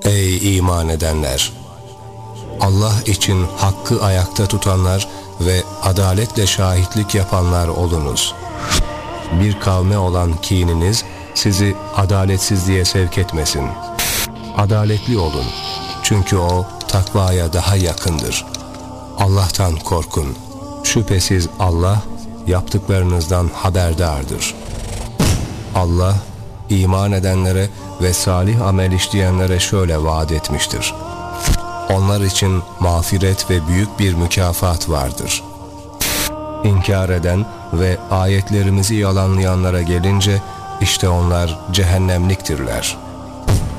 Ey iman edenler! Allah için hakkı ayakta tutanlar ve adaletle şahitlik yapanlar olunuz. Bir kavme olan kininiz sizi adaletsizliğe sevk etmesin. Adaletli olun, çünkü o takvaya daha yakındır. Allah'tan korkun. Şüphesiz Allah yaptıklarınızdan haberdardır. Allah iman edenlere ve salih amel işleyenlere şöyle vaat etmiştir: onlar için mağfiret ve büyük bir mükafat vardır. İnkar eden ve ayetlerimizi yalanlayanlara gelince işte onlar cehennemliktirler.